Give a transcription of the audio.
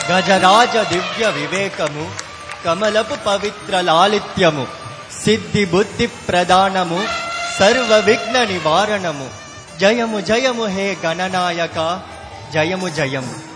గజరాజ దివ్య వివేకము, కమలపు పవిత్ర లాలిత్యము, సిద్ధి బుద్ధి ప్రదానము, సర్వ విఘ్న నివారణము. జయము జయము హే గణనాయక, జయము జయము.